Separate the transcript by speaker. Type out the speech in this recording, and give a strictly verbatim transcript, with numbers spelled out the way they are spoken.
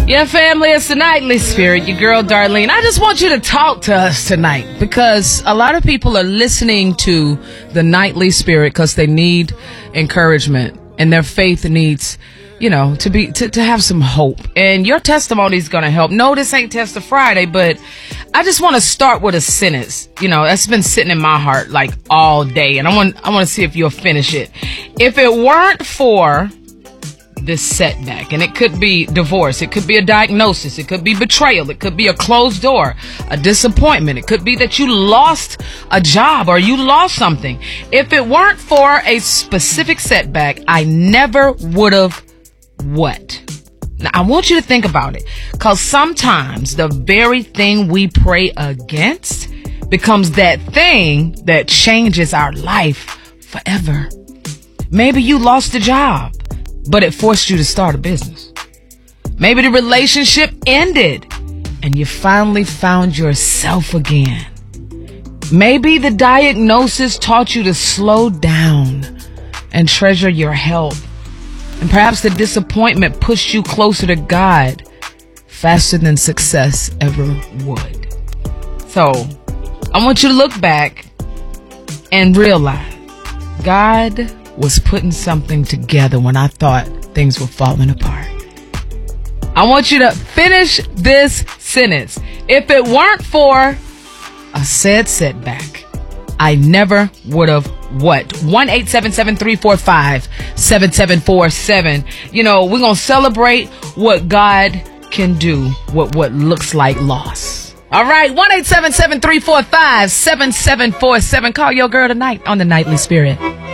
Speaker 1: Yeah, family, it's the Nightly Spirit, your girl Darlene. I just want you to talk to us tonight because a lot of people are listening to the Nightly Spirit because they need encouragement and their faith needs, you know, to be to, to have some hope. And your testimony is going to help. No, this ain't Test Friday, but I just want to start with a sentence. You know, that's been sitting in my heart like all day, and I want I want to see if you'll finish it. If it weren't for this setback, and it could be divorce, it could be a diagnosis, it could be betrayal, it could be a closed door, a disappointment, it could be that you lost a job or you lost something. If it weren't for a specific setback, I never would have what? Now, I want you to think about it, because sometimes the very thing we pray against becomes that thing that changes our life forever. Maybe you lost a job, but it forced you to start a business. Maybe the relationship ended and you finally found yourself again. Maybe the diagnosis taught you to slow down and treasure your health. And perhaps the disappointment pushed you closer to God faster than success ever would. So I want you to look back and realize God was putting something together when I thought things were falling apart. I want you to finish this sentence. If it weren't for a said setback, I never would have what? one eight seven seven three four five seven seven four seven. You know, we're going to celebrate what God can do, what, what looks like loss. All right, one eight seven seven three four five seven seven four seven. Call your girl tonight on the Nightly Spirit.